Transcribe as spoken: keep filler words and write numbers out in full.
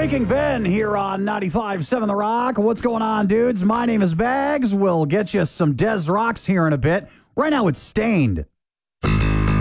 Breaking Ben here on ninety-five point seven The Rock. What's going on, dudes? My name is Bags. We'll get you some Des Rocks here in a bit. Right now it's Stained